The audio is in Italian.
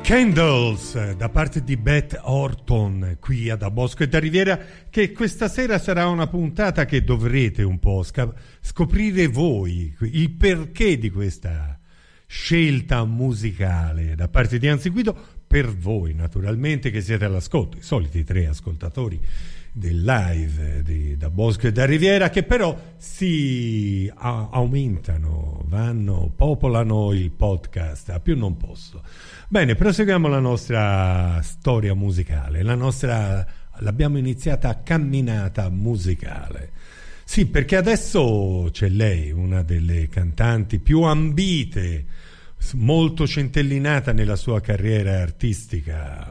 Candles da parte di Beth Orton qui a Da Bosco e da Riviera, che questa sera sarà una puntata che dovrete un po' scoprire voi il perché di questa scelta musicale da parte di Anzi Guido, per voi naturalmente che siete all'ascolto, i soliti 3 ascoltatori del live di Da Bosco e da Riviera, che però si aumentano, popolano il podcast, a più non posso. Bene, proseguiamo la nostra storia musicale, l'abbiamo iniziata camminata musicale. Sì, perché adesso c'è lei, una delle cantanti più ambite, molto centellinata nella sua carriera artistica,